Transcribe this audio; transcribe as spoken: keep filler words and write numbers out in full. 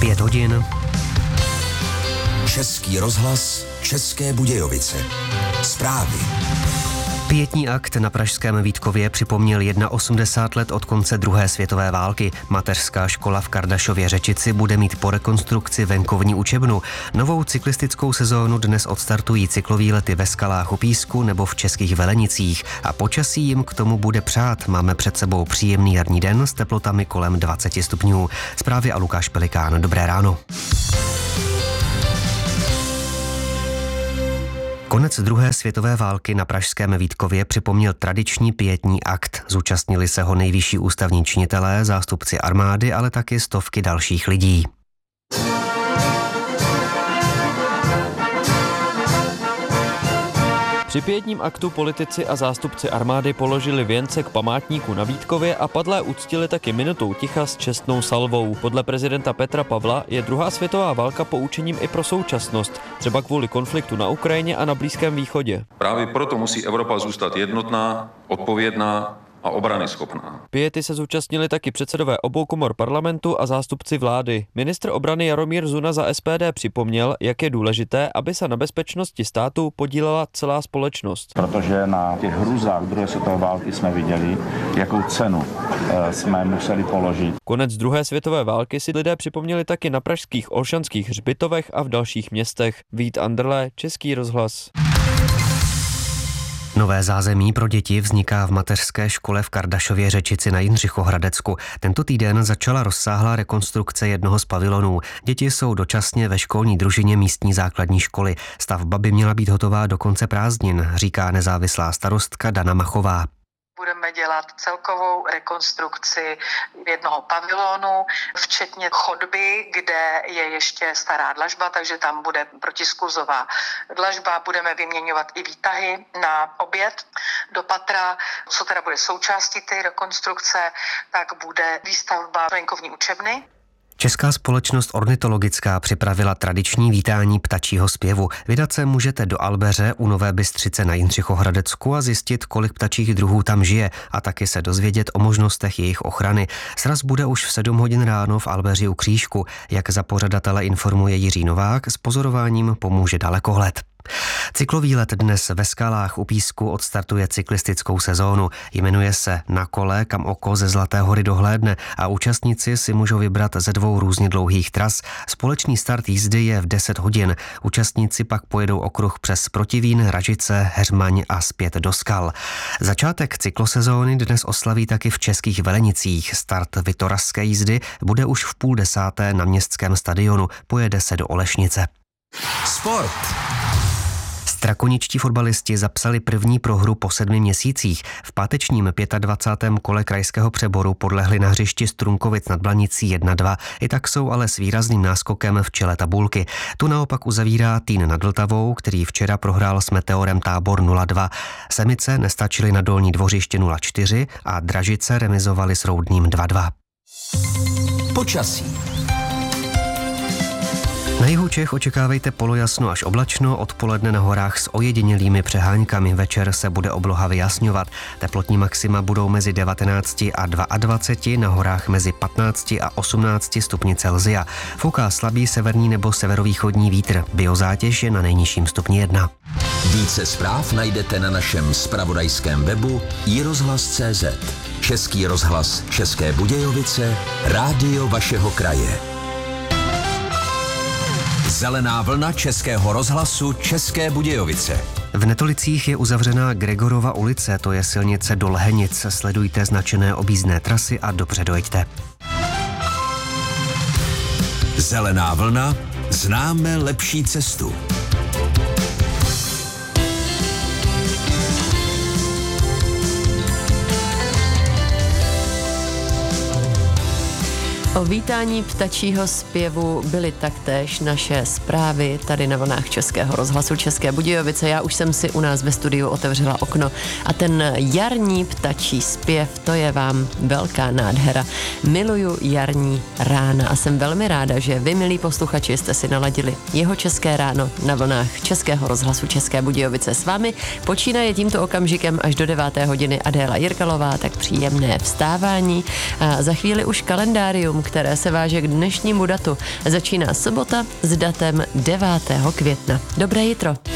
Pět hodin. Český rozhlas, České Budějovice. Zprávy. Pietní akt na pražském Vítkově připomněl osmdesát jedna let od konce druhé světové války. Mateřská škola v Kardašově Řečici bude mít po rekonstrukci venkovní učebnu. Novou cyklistickou sezónu dnes odstartují cyklovýlety ve Skalách u Písku nebo v Českých Velenicích a počasí jim k tomu bude přát. Máme před sebou příjemný jarní den s teplotami kolem dvacet stupňů. Zprávy a Lukáš Pelikán. Dobré ráno. Konec druhé světové války na pražském Vítkově připomněl tradiční pietní akt. Zúčastnili se ho nejvyšší ústavní činitelé, zástupci armády, ale taky stovky dalších lidí. Při pietním aktu politici a zástupci armády položili věnce k památníku na Vítkově a padlé uctili taky minutou ticha s čestnou salvou. Podle prezidenta Petra Pavla je druhá světová válka poučením i pro současnost, třeba kvůli konfliktu na Ukrajině a na Blízkém východě. Právě proto musí Evropa zůstat jednotná, odpovědná a obranyschopná. Piety se zúčastnili taky předsedové obou komor parlamentu a zástupci vlády. Ministr obrany Jaromír Zuna za S P D připomněl, jak je důležité, aby se na bezpečnosti státu podílela celá společnost. Protože na těch hrůzách druhé světové války jsme viděli, jakou cenu jsme museli položit. Konec druhé světové války si lidé připomněli taky na pražských Olšanských hřbitovech a v dalších městech. Vít Anderle, Český rozhlas. Nové zázemí pro děti vzniká v mateřské škole v Kardašově Řečici na Jindřichohradecku. Tento týden začala rozsáhlá rekonstrukce jednoho z pavilonů. Děti jsou dočasně ve školní družině místní základní školy. Stavba by měla být hotová do konce prázdnin, říká nezávislá starostka Dana Machová. Budeme dělat celkovou rekonstrukci jednoho pavilonu, včetně chodby, kde je ještě stará dlažba, takže tam bude protiskluzová dlažba. Budeme vyměňovat i výtahy na oběd do patra. Co teda bude součástí té rekonstrukce, tak bude výstavba venkovní učebny. Česká společnost ornitologická připravila tradiční vítání ptačího zpěvu. Vydat se můžete do Albeře u Nové Bystřice na Jindřichohradecku a zjistit, kolik ptačích druhů tam žije a taky se dozvědět o možnostech jejich ochrany. Sraz bude už v sedm hodin ráno v Albeři u Křížku. Jak za pořadatele informuje Jiří Novák, s pozorováním pomůže dalekohled. Cyklovýlet dnes ve Skalách u Písku odstartuje cyklistickou sezónu. Jmenuje se Na kole, kam oko ze Zlaté hory dohlédne a účastníci si můžou vybrat ze dvou různě dlouhých tras. Společný start jízdy je v deset hodin. Účastníci pak pojedou okruh přes Protivín, Ražice, Heřmaň a zpět do Skal. Začátek cyklosezóny dnes oslaví taky v Českých Velenicích. Start vitoražské jízdy bude už v půl desáté na městském stadionu. Pojede se do Olešnice. Sport. Strakoničtí fotbalisti zapsali první prohru po sedmi měsících. V pátečním dvacátém pátém kole krajského přeboru podlehli na hřišti Strunkovic nad Blanicí jedna dva. I tak jsou ale s výrazným náskokem v čele tabulky. Tu naopak uzavírá Týn nad Vltavou, který včera prohrál s Meteorem Tábor nula dva. Semice nestačily na Dolní Dvořiště nula čtyři a Dražice remizovali s Roudným dva dva. Počasí. Na jihu Čech očekávejte polojasno až oblačno, odpoledne na horách s ojedinělými přeháňkami, večer se bude obloha vyjasňovat. Teplotní maxima budou mezi devatenácti a dvaceti dvěma, na horách mezi patnácti a osmnácti stupni Celsia. Fouká slabý severní nebo severovýchodní vítr, biozátěž je na nejnižším stupni jedna. Více zpráv najdete na našem zpravodajském webu i rozhlas tečka cé zet. Český rozhlas České Budějovice, rádio vašeho kraje. Zelená vlna Českého rozhlasu České Budějovice. V Netolicích je uzavřená Gregorova ulice, to je silnice do Lhenic. Sledujte značené objízdné trasy a dobře dojeďte. Zelená vlna, známe lepší cestu. O vítání ptačího zpěvu byly taktéž naše zprávy tady na vlnách Českého rozhlasu České Budějovice. Já už jsem si u nás ve studiu otevřela okno a ten jarní ptačí zpěv, to je vám velká nádhera. Miluju jarní rána a jsem velmi ráda, že vy, milí posluchači, jste si naladili jeho České ráno na vlnách Českého rozhlasu České Budějovice. S vámi počínaje tímto okamžikem až do deváté hodiny Adéla Jirkalová, tak příjemné vstávání. A za chvíli už kalendárium, které se váže k dnešnímu datu. Začíná sobota s datem devátého května. Dobré jitro.